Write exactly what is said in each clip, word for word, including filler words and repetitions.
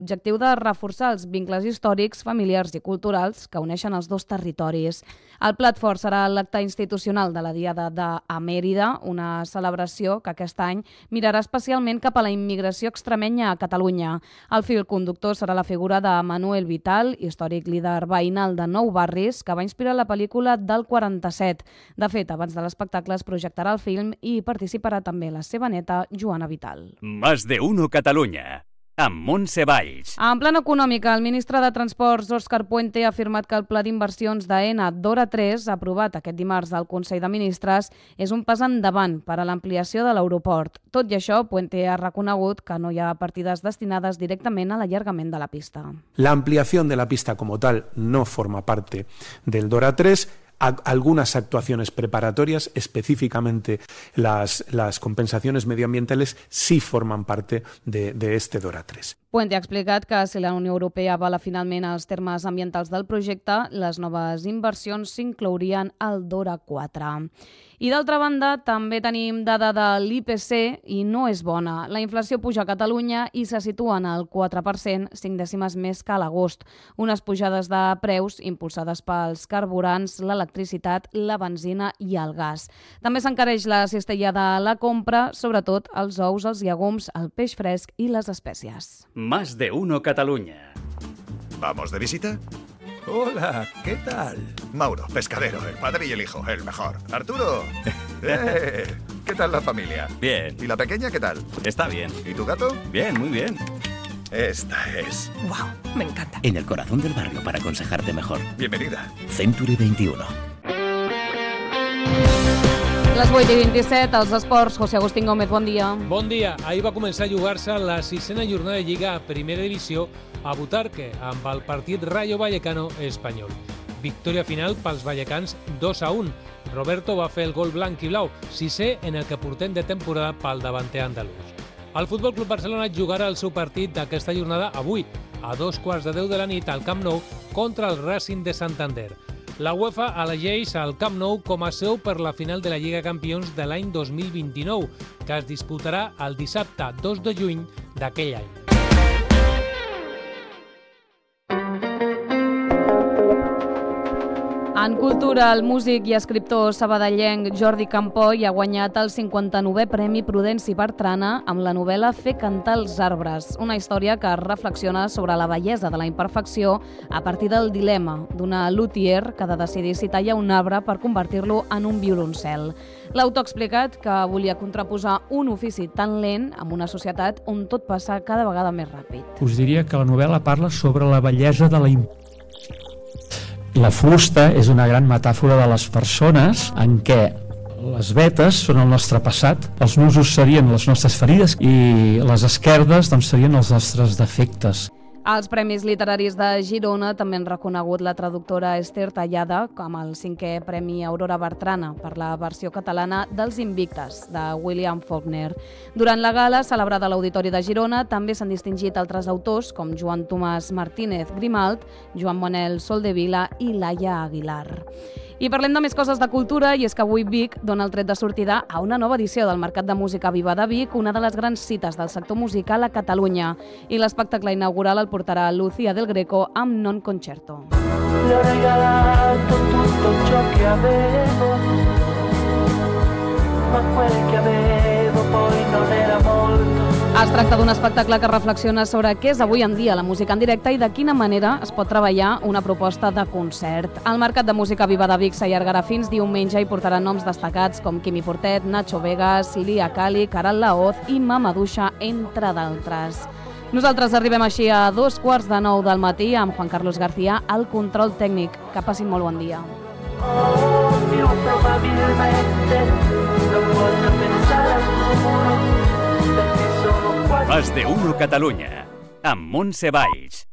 l'objectiu de reforçar els vincles històrics, familiars i culturals que uneixen els dos territoris. El plat fort serà l'acte institucional de la Diada de Mèrida, una celebració que aquest any mirarà especialment cap a la immigració extremenya a Catalunya. El fil conductor serà la figura de Manuel Vital, històric líder veïnal de Nou Barris, que va inspirar la pel·lícula del quaranta-set. De fet, abans de l'espectacle es projectarà el film i hi participarà també la seva neta, Joana Vital. Más de uno Catalunya, amb Montse Valls. En plana econòmica, el ministre de Transports, Òscar Puente, ha afirmat que el pla d'inversions d'Aena d'Hora tres, aprovat aquest dimarts al Consell de Ministres, és un pas endavant per a l'ampliació de l'aeroport. Tot i això, Puente ha reconegut que no hi ha partides destinades directament a l'allargament de la pista. La ampliación de la pista como tal no forma parte del Dora tres. Algunas actuaciones preparatorias, específicamente las, las compensaciones medioambientales, sí forman parte de, de este Dora tres. Puente ha explicat que si la Unió Europea avala finalment els termes ambientals del projecte, les noves inversions s'inclourien al Dora quatre. I d'altra banda, també tenim dada de l'I P C i no és bona. La inflació puja a Catalunya i se situa en el quatre per cent, cinc dècimes més que a l'agost. Unes pujades de preus impulsades pels carburants, l'electricitat, la benzina i el gas. També s'encareix la cistella de la compra, sobretot els ous, els llegums, el peix fresc i les espècies. Más de uno Cataluña. ¿Vamos de visita? Hola, ¿qué tal? Mauro, pescadero, el padre y el hijo, el mejor. Arturo, ¡eh! ¿Qué tal la familia? Bien. ¿Y la pequeña qué tal? Está bien. ¿Y tu gato? Bien, muy bien. Esta es. ¡Wow! Me encanta. En el corazón del barrio para aconsejarte mejor. Bienvenida. Century veintiuno. Les vuit i vint-i-set, als esports. José Agustín Gómez, bon dia. Bon dia. Ahir va començar a jugar-se la sisena jornada de Lliga a Primera Divisió a Butarque, amb el partit Rayo Vallecano-Espanyol. Victòria final pels vallecans dos a un. Roberto va fer el gol blanc i blau, sisè en el que portem de temporada pel davanter andalús. El Futbol Club Barcelona jugarà el seu partit d'aquesta jornada avui, a dos quarts de deu de la nit al Camp Nou contra el Racing de Santander. La UEFA elegeix el Camp Nou com a seu per la final de la Lliga Campions de l'any dos mil vint-i-nou, que es disputarà el dissabte dos de juny d'aquell any. En cultura, el músic i escriptor sabadellenc Jordi Campoy ha guanyat el cinquanta-novè Premi Prudenci Bertrana amb la novel·la Fer cantar els arbres, una història que reflexiona sobre la bellesa de la imperfecció a partir del dilema d'una luthier que ha de decidir si talla un arbre per convertir-lo en un violoncel. L'autor ha explicat que volia contraposar un ofici tan lent amb una societat on tot passa cada vegada més ràpid. Us diria que la novel·la parla sobre la bellesa de la imperfecció. La fusta és una gran metàfora de les persones en què les vetes són el nostre passat, els nusos serien les nostres ferides i les esquerdes doncs, serien els nostres defectes. Els Premis Literaris de Girona també han reconegut la traductora Esther Tallada com el cinquè Premi Aurora Bertrana per la versió catalana dels Invictes, de William Faulkner. Durant la gala, celebrada a l'Auditori de Girona, també s'han distingit altres autors com Joan Tomàs Martínez Grimalt, Joan Manel Soldevila i Laia Aguilar. I parlem de més coses de cultura, i és que avui Vic dona el tret de sortida a una nova edició del Mercat de Música Viva de Vic, una de les grans cites del sector musical a Catalunya. I l'espectacle inaugural el portarà Lucía del Greco amb Non Concerto. Le ho regalato tutto ciò che avevo, ma quel che avevo poi non era molto. Es tracta d'un espectacle que reflexiona sobre què és avui en dia la música en directe i de quina manera es pot treballar una proposta de concert. El Mercat de Música Viva de Vic s'allargarà fins diumenge i portarà noms destacats com Quimi Portet, Nacho Vegas, Lia Cali, Caral Laoz i Mamadouxa, entre d'altres. Nosaltres arribem així a dos quarts de nou del matí amb Juan Carlos García al control tècnic. Que passin molt bon dia. Oh, io probabilmente non voglio pensare al futuro, perché sono quasi... Más de uno Catalunya, amb Montse Valls.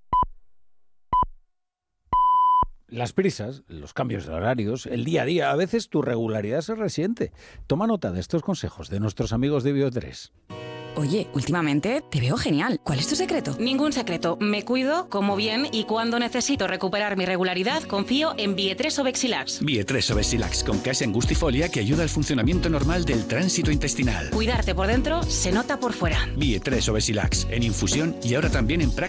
Las prisas, los cambios de horarios, el día a día, a veces tu regularidad se resiente. Toma nota de estos consejos de nuestros amigos de Bio tres. Oye, últimamente te veo genial. ¿Cuál es tu secreto? Ningún secreto. Me cuido, como bien y cuando necesito recuperar mi regularidad, confío en Vie tres Obexilax. Vie tres Obexilax con casi angustifolia que ayuda al funcionamiento normal del tránsito intestinal. Cuidarte por dentro se nota por fuera. Vie tres Obexilax en infusión y ahora también en práctica.